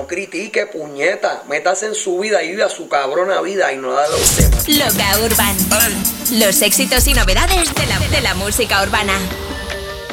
no critique, puñeta. Métase en su vida y viva su cabrona vida y no da los temas. Loca Urban. Los éxitos y novedades de la música urbana.